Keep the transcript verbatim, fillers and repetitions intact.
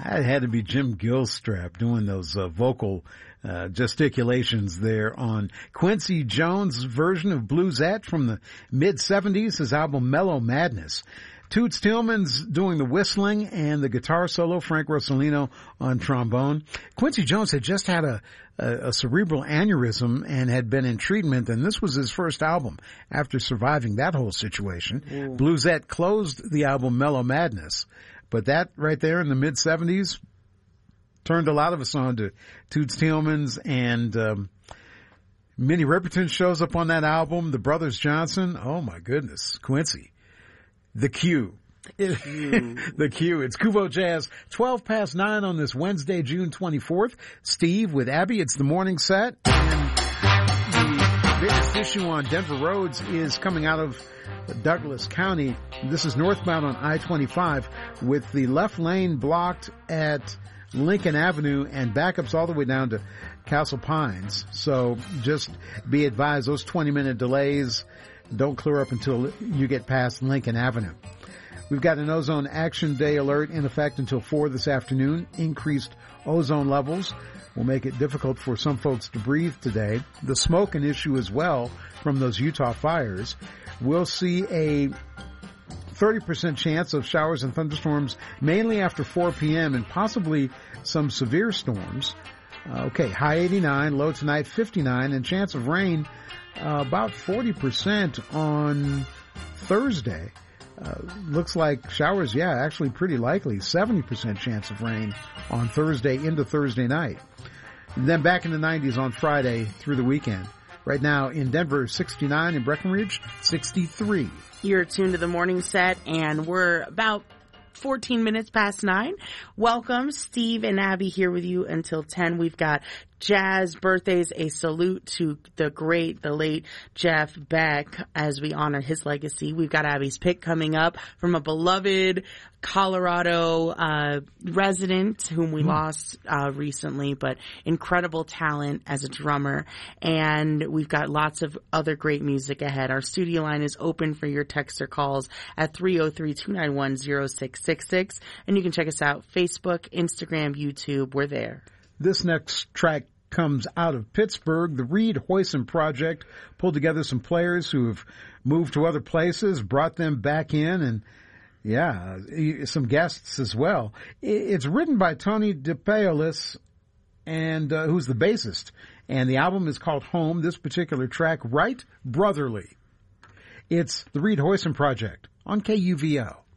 That had to be Jim Gilstrap doing those uh, vocal uh, gesticulations there on Quincy Jones' version of Bluesette from the mid-seventies, his album Mellow Madness. Toots Tillman's doing the whistling and the guitar solo, Frank Rossellino on trombone. Quincy Jones had just had a, a, a cerebral aneurysm and had been in treatment, and this was his first album after surviving that whole situation. Ooh. Bluesette closed the album Mellow Madness, but that right there in the mid-seventies turned a lot of us on to Toots Tillman's, and um, Minnie Riperton shows up on that album, the Brothers Johnson. Oh, my goodness, Quincy. The Q. The Q. The Q. It's Kuvo Jazz, twelve past nine on this Wednesday, June twenty-fourth. Steve with Abby. It's the morning set. And the biggest issue on Denver roads is coming out of Douglas County. This is northbound on I twenty-five with the left lane blocked at Lincoln Avenue and backups all the way down to Castle Pines. So just be advised, those twenty minute delays don't clear up until you get past Lincoln Avenue. We've got an ozone action day alert in effect until four this afternoon. Increased ozone levels will make it difficult for some folks to breathe today. The smoke an issue as well from those Utah fires. We'll see a thirty percent chance of showers and thunderstorms mainly after four p.m. and possibly some severe storms. Uh, okay, high eighty-nine, low tonight fifty-nine, and chance of rain Uh, about forty percent on Thursday. Uh, looks like showers, yeah, actually pretty likely. seventy percent chance of rain on Thursday into Thursday night. And then back in the nineties on Friday through the weekend. Right now in Denver, sixty-nine, in Breckenridge, sixty-three. You're tuned to the morning set, and we're about fourteen minutes past nine. Welcome, Steve and Abby here with you until ten. We've got jazz birthdays, a salute to the great, the late Jeff Beck as we honor his legacy. We've got Abby's pick coming up from a beloved Colorado uh resident whom we mm. lost uh recently, but incredible talent as a drummer. And we've got lots of other great music ahead. Our studio line is open for your text or calls at three oh three, two nine one, oh six six six. And you can check us out, Facebook, Instagram, YouTube. We're there. This next track comes out of Pittsburgh. The Reed Hoyson Project pulled together some players who have moved to other places, brought them back in, and yeah, some guests as well. It's written by Tony DePaolis, and uh, who's the bassist, and the album is called Home. This particular track, Right Brotherly. It's the Reed Hoyson Project on K U V O.